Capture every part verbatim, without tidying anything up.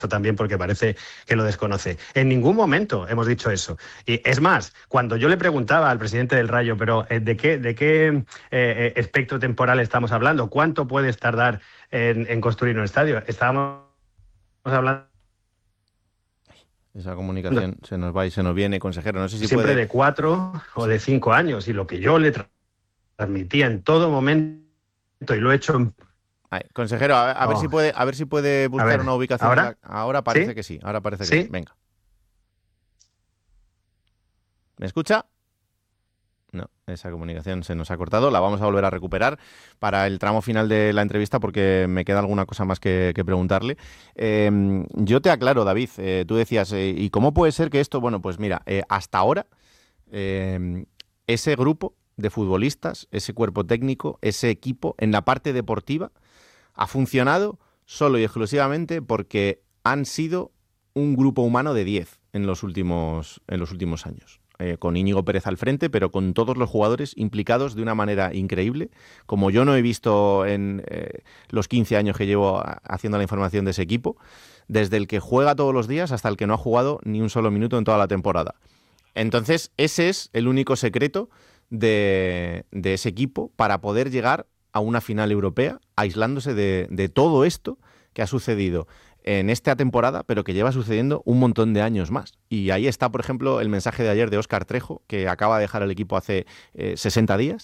también porque parece que lo desconoce. En ningún momento hemos dicho eso. Y es más, cuando yo le preguntaba al presidente del Rayo, pero ¿de qué, de qué eh, espectro temporal estamos hablando? ¿Cuánto puedes tardar en, en construir un estadio? Estábamos hablando... Esa comunicación se nos va y se nos viene, consejero. No sé si siempre puede... de cuatro o de cinco años. Y lo que yo le transmitía en todo momento, y lo he hecho en... Ay, consejero, a, a, oh. ver si puede, a ver si puede buscar ver, una ubicación. ¿Ahora? La... Ahora parece ¿Sí? que sí. Ahora parece ¿Sí? que sí. Venga. ¿Me escucha? No, esa comunicación se nos ha cortado. La vamos a volver a recuperar para el tramo final de la entrevista porque me queda alguna cosa más que, que preguntarle. Eh, yo te aclaro, David. Eh, tú decías, eh, ¿y cómo puede ser que esto? Bueno, pues mira, eh, hasta ahora eh, ese grupo de futbolistas, ese cuerpo técnico, ese equipo en la parte deportiva ha funcionado solo y exclusivamente porque han sido un grupo humano de diez en los últimos, en los últimos años. Eh, con Íñigo Pérez al frente, pero con todos los jugadores implicados de una manera increíble, como yo no he visto en eh, los quince años que llevo haciendo la información de ese equipo, desde el que juega todos los días hasta el que no ha jugado ni un solo minuto en toda la temporada. Entonces, ese es el único secreto de, de ese equipo para poder llegar a una final europea, aislándose de, de todo esto que ha sucedido en esta temporada, pero que lleva sucediendo un montón de años más. Y ahí está, por ejemplo, el mensaje de ayer de Óscar Trejo, que acaba de dejar el equipo hace eh, sesenta días,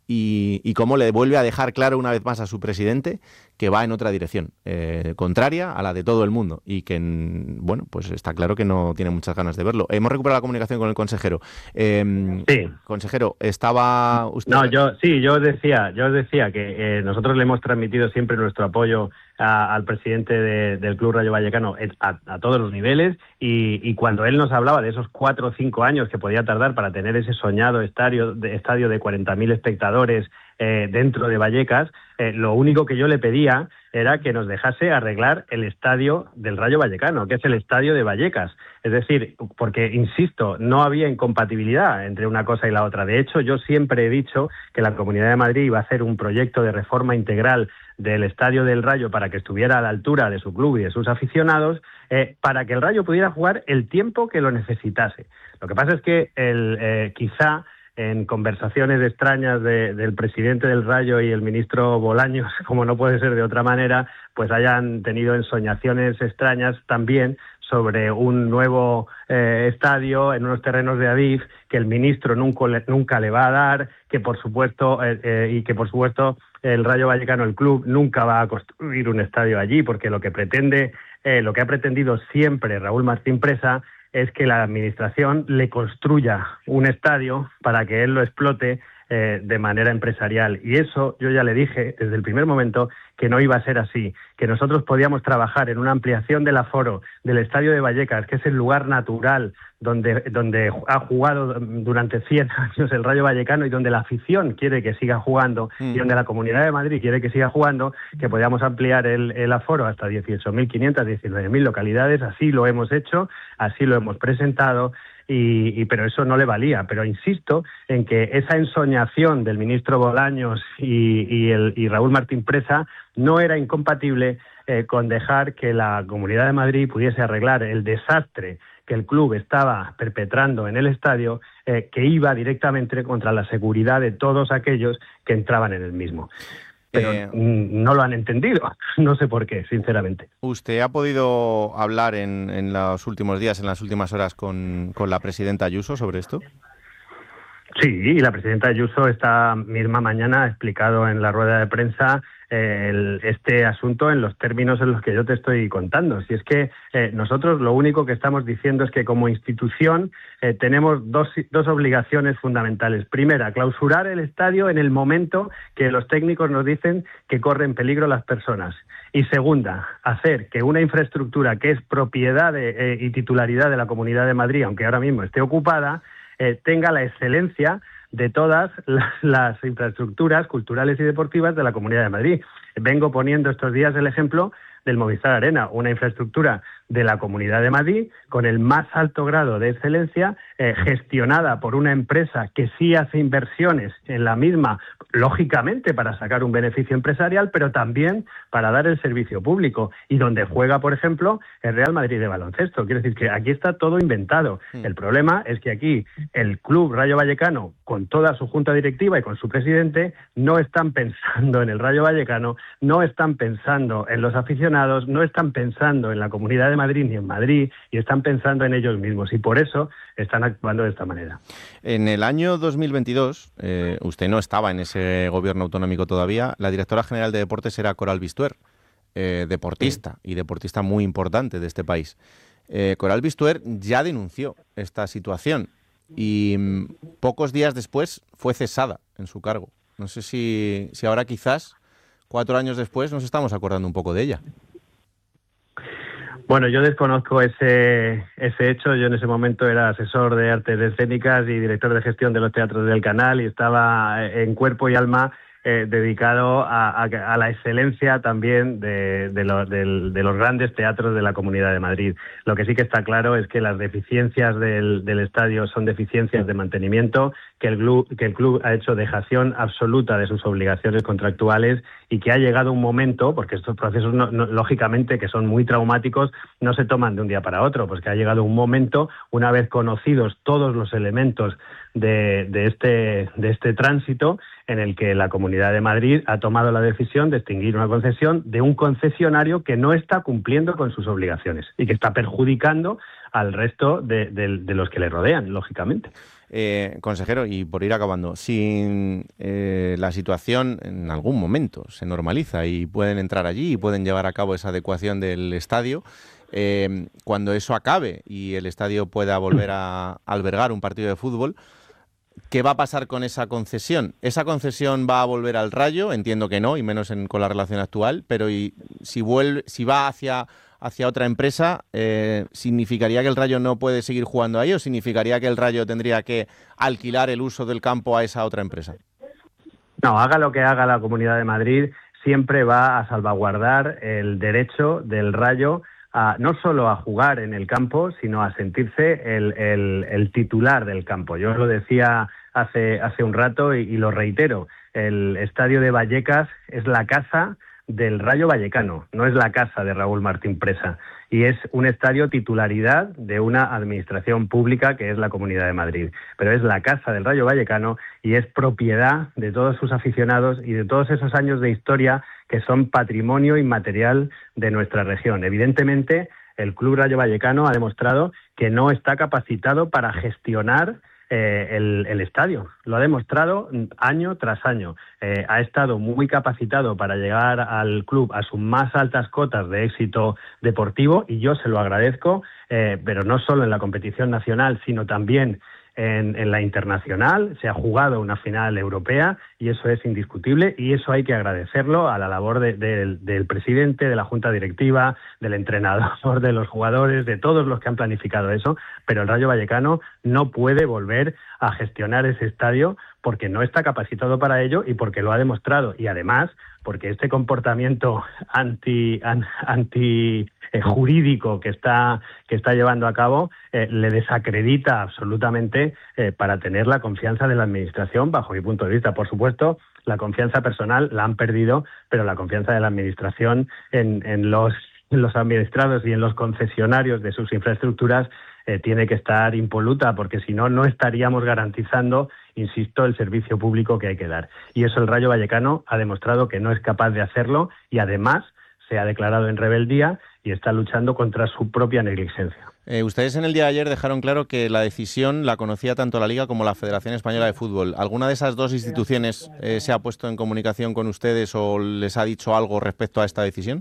y, y cómo le vuelve a dejar claro una vez más a su presidente que va en otra dirección, eh, contraria a la de todo el mundo, y que, bueno, pues está claro que no tiene muchas ganas de verlo. Hemos recuperado la comunicación con el consejero. Eh, sí. Consejero, estaba usted... No, yo sí, yo decía, yo decía que eh, nosotros le hemos transmitido siempre nuestro apoyo a, al presidente de, del Club Rayo Vallecano a, a todos los niveles, y, y cuando él nos hablaba de esos cuatro o cinco años que podía tardar para tener ese soñado estadio de, estadio de cuarenta mil espectadores eh, dentro de Vallecas, eh, lo único que yo le pedía era que nos dejase arreglar el estadio del Rayo Vallecano, que es el estadio de Vallecas. Es decir, porque, insisto, no había incompatibilidad entre una cosa y la otra. De hecho, yo siempre he dicho que la Comunidad de Madrid iba a hacer un proyecto de reforma integral del estadio del Rayo para que estuviera a la altura de su club y de sus aficionados, eh, para que el Rayo pudiera jugar el tiempo que lo necesitase. Lo que pasa es que el, eh, quizá en conversaciones extrañas de, del presidente del Rayo y el ministro Bolaños, como no puede ser de otra manera, pues hayan tenido ensoñaciones extrañas también sobre un nuevo eh, estadio en unos terrenos de Adif que el ministro nunca le, nunca le va a dar, que por supuesto eh, eh, y que por supuesto el Rayo Vallecano, el club, nunca va a construir un estadio allí, porque lo que pretende, eh, lo que ha pretendido siempre Raúl Martín Presa es que la administración le construya un estadio para que él lo explote eh, de manera empresarial. Y eso yo ya le dije desde el primer momento que no iba a ser así, que nosotros podíamos trabajar en una ampliación del aforo del Estadio de Vallecas, que es el lugar natural donde, donde ha jugado durante cien años el Rayo Vallecano y donde la afición quiere que siga jugando mm. y donde la Comunidad de Madrid quiere que siga jugando, que podíamos ampliar el, el aforo hasta dieciocho mil quinientas, diecinueve mil localidades. Así lo hemos hecho, así lo hemos presentado. Y, y pero eso no le valía. Pero insisto en que esa ensoñación del ministro Bolaños y, y, el, y Raúl Martín Presa no era incompatible eh, con dejar que la Comunidad de Madrid pudiese arreglar el desastre que el club estaba perpetrando en el estadio, eh, que iba directamente contra la seguridad de todos aquellos que entraban en el mismo. Pero eh, no lo han entendido, no sé por qué, sinceramente. ¿Usted ha podido hablar en, en los últimos días, en las últimas horas, con, con la presidenta Ayuso sobre esto? Sí, y la presidenta Ayuso esta misma mañana ha explicado en la rueda de prensa eh, el, este asunto en los términos en los que yo te estoy contando. Si es que eh, nosotros lo único que estamos diciendo es que como institución eh, tenemos dos, dos obligaciones fundamentales. Primera, clausurar el estadio en el momento que los técnicos nos dicen que corren peligro las personas. Y segunda, hacer que una infraestructura que es propiedad de, eh, y titularidad de la Comunidad de Madrid, aunque ahora mismo esté ocupada, Eh, tenga la excelencia de todas las, las infraestructuras culturales y deportivas de la Comunidad de Madrid. Vengo poniendo estos días el ejemplo del Movistar Arena, una infraestructura de la Comunidad de Madrid con el más alto grado de excelencia, eh, gestionada por una empresa que sí hace inversiones en la misma, lógicamente para sacar un beneficio empresarial, pero también para dar el servicio público, y donde juega, por ejemplo, el Real Madrid de baloncesto. Quiero decir que aquí está todo inventado. El problema es que aquí el Club Rayo Vallecano, con toda su junta directiva y con su presidente, no están pensando en el Rayo Vallecano, no están pensando en los aficionados, no están pensando en la Comunidad de Madrid ni en Madrid, y están pensando en ellos mismos, y por eso están actuando de esta manera. En el año dos mil veintidós, eh, usted no estaba en ese gobierno autonómico todavía, la directora general de deportes era Coral Bistuer, eh, deportista, sí. y deportista muy importante de este país. Eh, Coral Bistuer ya denunció esta situación y mmm, pocos días después fue cesada en su cargo. No sé si, si ahora quizás, cuatro años después, nos estamos acordando un poco de ella. Bueno, yo desconozco ese ese hecho. Yo en ese momento era asesor de artes escénicas y director de gestión de los teatros del Canal, y estaba en cuerpo y alma eh, dedicado a, a, a la excelencia también de, de, lo, de, de los grandes teatros de la Comunidad de Madrid. Lo que sí que está claro es que las deficiencias del, del estadio son deficiencias de mantenimiento, que el, club, que el club ha hecho dejación absoluta de sus obligaciones contractuales, y que ha llegado un momento, porque estos procesos, no, no, lógicamente, que son muy traumáticos, no se toman de un día para otro, pues que ha llegado un momento, una vez conocidos todos los elementos de, de, este, de este tránsito, en el que la Comunidad de Madrid ha tomado la decisión de extinguir una concesión de un concesionario que no está cumpliendo con sus obligaciones y que está perjudicando al resto de, de, de los que le rodean, lógicamente. Eh, consejero, y por ir acabando, si eh, la situación en algún momento se normaliza y pueden entrar allí y pueden llevar a cabo esa adecuación del estadio, eh, cuando eso acabe y el estadio pueda volver a albergar un partido de fútbol, ¿qué va a pasar con esa concesión? ¿Esa concesión va a volver al Rayo? Entiendo que no, y menos en, con la relación actual, pero y, si, vuelve, si va hacia... hacia otra empresa, eh, ¿significaría que el Rayo no puede seguir jugando ahí o significaría que el Rayo tendría que alquilar el uso del campo a esa otra empresa? No, haga lo que haga la Comunidad de Madrid, siempre va a salvaguardar el derecho del Rayo a, no solo a jugar en el campo, sino a sentirse el, el, el titular del campo. Yo lo decía hace, hace un rato y, y lo reitero, el estadio de Vallecas es la casa del Rayo Vallecano, no es la casa de Raúl Martín Presa, y es un estadio titularidad de una administración pública que es la Comunidad de Madrid, pero es la casa del Rayo Vallecano y es propiedad de todos sus aficionados y de todos esos años de historia que son patrimonio inmaterial de nuestra región. Evidentemente, el Club Rayo Vallecano ha demostrado que no está capacitado para gestionar Eh, el, el estadio. Lo ha demostrado año tras año. Eh, ha estado muy capacitado para llegar al club a sus más altas cotas de éxito deportivo, y yo se lo agradezco, eh, pero no solo en la competición nacional, sino también en, en la internacional. Se ha jugado una final europea y eso es indiscutible, y eso hay que agradecerlo a la labor de, de, del presidente, de la junta directiva, del entrenador, de los jugadores, de todos los que han planificado eso, pero el Rayo Vallecano no puede volver a gestionar ese estadio porque no está capacitado para ello y porque lo ha demostrado, y además porque este comportamiento anti, an, anti eh, jurídico que está, que está llevando a cabo eh, le desacredita absolutamente eh, para tener la confianza de la administración, bajo mi punto de vista. Por supuesto, la confianza personal la han perdido, pero la confianza de la administración en, en los en los administrados y en los concesionarios de sus infraestructuras eh, tiene que estar impoluta, porque si no, no estaríamos garantizando, insisto, el servicio público que hay que dar. Y eso el Rayo Vallecano ha demostrado que no es capaz de hacerlo, y además se ha declarado en rebeldía y está luchando contra su propia negligencia. Eh, ustedes en el día de ayer dejaron claro que la decisión la conocía tanto la Liga como la Federación Española de Fútbol. ¿Alguna de esas dos instituciones eh, se ha puesto en comunicación con ustedes o les ha dicho algo respecto a esta decisión?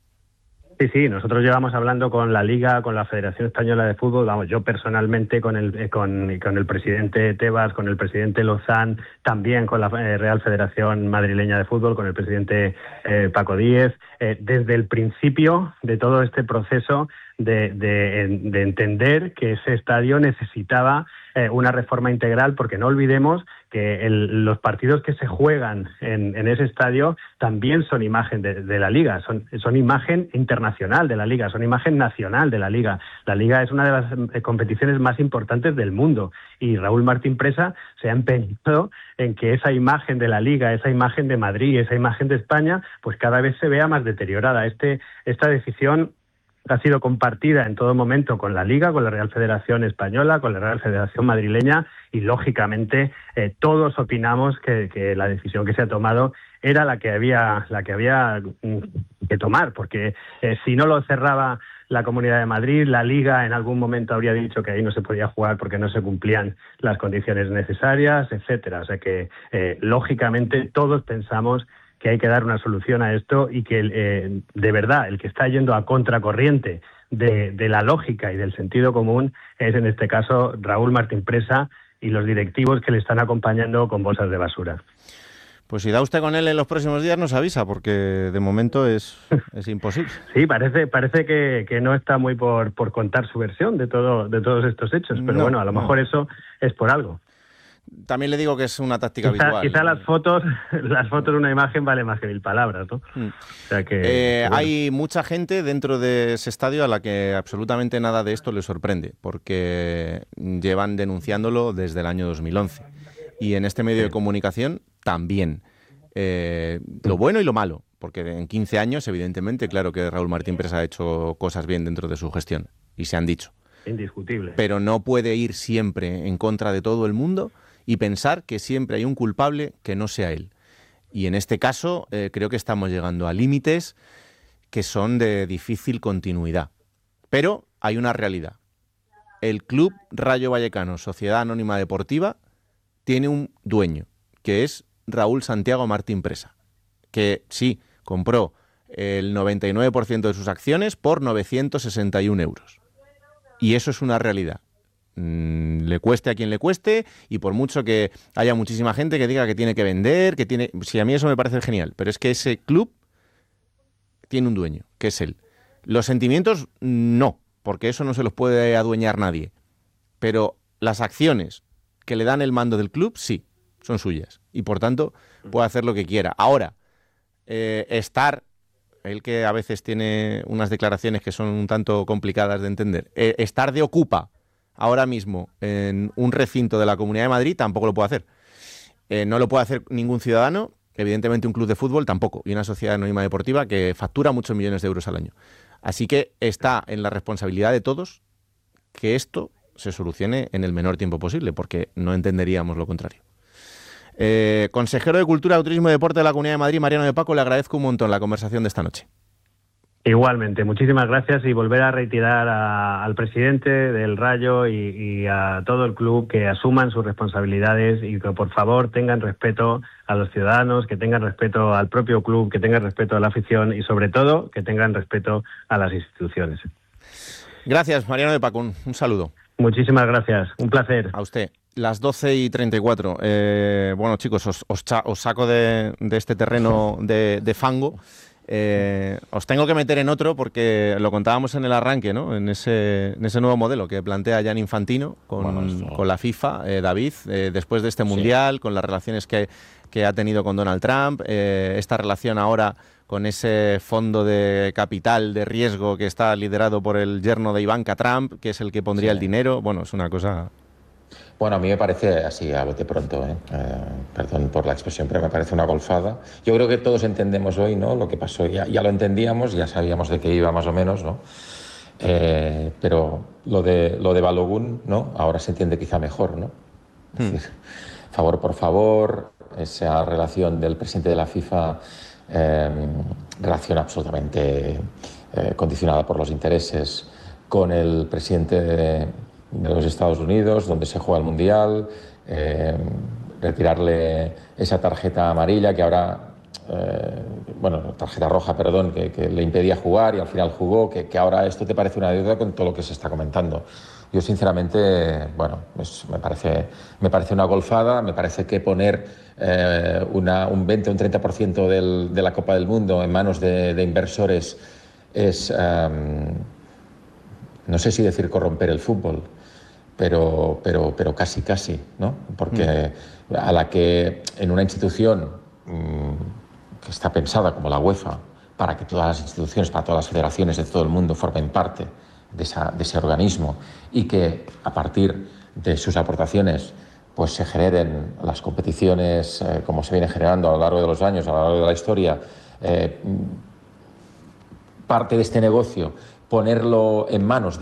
Sí, sí, nosotros llevamos hablando con la Liga, con la Federación Española de Fútbol, vamos, yo personalmente con el con, con el presidente Tebas, con el presidente Lozán, también con la Real Federación Madrileña de Fútbol, con el presidente eh, Paco Díez, eh, desde el principio de todo este proceso de, de, de entender que ese estadio necesitaba eh, una reforma integral, porque no olvidemos que el, los partidos que se juegan en, en ese estadio también son imagen de, de la Liga, son, son imagen internacional de la Liga, son imagen nacional de la Liga. La Liga es una de las competiciones más importantes del mundo y Raúl Martín Presa se ha empeñado en que esa imagen de la Liga, esa imagen de Madrid, esa imagen de España, pues cada vez se vea más deteriorada. Este, esta decisión ha sido compartida en todo momento con la Liga, con la Real Federación Española, con la Real Federación Madrileña y, lógicamente, eh, todos opinamos que, que la decisión que se ha tomado era la que había, la que había que tomar, porque eh, si no lo cerraba la Comunidad de Madrid, la Liga en algún momento habría dicho que ahí no se podía jugar porque no se cumplían las condiciones necesarias, etcétera. O sea que, eh, lógicamente, todos pensamos que hay que dar una solución a esto y que, eh, de verdad, el que está yendo a contracorriente de, de la lógica y del sentido común es, en este caso, Raúl Martín Presa y los directivos que le están acompañando con bolsas de basura. Pues si da usted con él en los próximos días, nos avisa, porque de momento es, es imposible. Sí, parece parece que, que no está muy por, por contar su versión de todo de todos estos hechos, pero no, bueno, a lo no. mejor eso es por algo. También le digo que es una táctica quizá, habitual. Quizá las fotos, las fotos de una imagen vale más que mil palabras, ¿no? Mm. O sea que, eh, que bueno. Hay mucha gente dentro de ese estadio a la que absolutamente nada de esto le sorprende, porque llevan denunciándolo desde el año dos mil once. Y en este medio de comunicación también. Eh, lo bueno y lo malo, porque en quince años, evidentemente, claro que Raúl Martín Presa ha hecho cosas bien dentro de su gestión, y se han dicho. Indiscutible. Pero no puede ir siempre en contra de todo el mundo y pensar que siempre hay un culpable que no sea él. Y en este caso eh, creo que estamos llegando a límites que son de difícil continuidad. Pero hay una realidad. El Club Rayo Vallecano, Sociedad Anónima Deportiva, tiene un dueño, que es Raúl Santiago Martín Presa, que sí, compró el noventa y nueve por ciento de sus acciones por novecientos sesenta y un euros. Y eso es una realidad. Mm, le cueste a quien le cueste, y por mucho que haya muchísima gente que diga que tiene que vender, que tiene... Sí, a mí eso me parece genial, pero es que ese club tiene un dueño, que es él. Los sentimientos, no, porque eso no se los puede adueñar nadie. Pero las acciones que le dan el mando del club, sí, son suyas. Y por tanto, puede hacer lo que quiera. Ahora, eh, estar... él que a veces tiene unas declaraciones que son un tanto complicadas de entender, eh, estar de ocupa ahora mismo en un recinto de la Comunidad de Madrid tampoco lo puede hacer. Eh, no lo puede hacer ningún ciudadano, evidentemente un club de fútbol tampoco, y una sociedad anónima deportiva que factura muchos millones de euros al año. Así que está en la responsabilidad de todos que esto se solucione en el menor tiempo posible, porque no entenderíamos lo contrario. Eh, consejero de Cultura, Turismo y Deporte de la Comunidad de Madrid, Mariano de Paco, le agradezco un montón la conversación de esta noche. Igualmente, muchísimas gracias, y volver a reiterar a, al presidente del Rayo y, y a todo el club que asuman sus responsabilidades y que por favor tengan respeto a los ciudadanos, que tengan respeto al propio club, que tengan respeto a la afición y sobre todo que tengan respeto a las instituciones. Gracias, Mariano de Paco, un, un saludo. Muchísimas gracias, un placer. A usted. Las doce y treinta y cuatro. Eh, bueno, chicos, os, os, cha, os saco de, de este terreno de, de fango. Eh, os tengo que meter en otro porque lo contábamos en el arranque, ¿no? En ese, en ese nuevo modelo que plantea Gianni Infantino con, bueno, esto... con la FIFA, eh, David, eh, después de este Mundial, sí, con las relaciones que, que ha tenido con Donald Trump, eh, esta relación ahora con ese fondo de capital de riesgo que está liderado por el yerno de Ivanka Trump, que es el que pondría sí. el dinero. Bueno, es una cosa... Bueno, a mí me parece así, a bote pronto, ¿eh? Eh, perdón por la expresión, pero me parece una golfada. Yo creo que todos entendemos hoy, ¿no?, lo que pasó, ya, ya lo entendíamos, ya sabíamos de qué iba más o menos, ¿no? Eh, pero lo de, lo de Balogun, ¿no?, ahora se entiende quizá mejor, ¿no? Es decir, favor por favor, esa relación del presidente de la FIFA, eh, relación absolutamente eh, condicionada por los intereses con el presidente de... de los Estados Unidos, donde se juega el Mundial, eh, retirarle esa tarjeta amarilla que ahora, eh, bueno, tarjeta roja, perdón, que, que le impedía jugar y al final jugó, que, que ahora esto te parece una deuda con todo lo que se está comentando. Yo sinceramente, bueno, pues me parece, me parece una golfada, me parece que poner eh, una, un veinte o un treinta por ciento del, de la Copa del Mundo en manos de, de inversores es, um, no sé si decir corromper el fútbol, pero, pero, pero casi, casi, ¿no? Porque mm. a la que en una institución mmm, que está pensada como la UEFA, para que todas las instituciones, para todas las federaciones de todo el mundo formen parte de, esa, de ese organismo y que a partir de sus aportaciones pues se generen las competiciones eh, como se viene generando a lo largo de los años, a lo largo de la historia, eh, parte de este negocio, ponerlo en manos de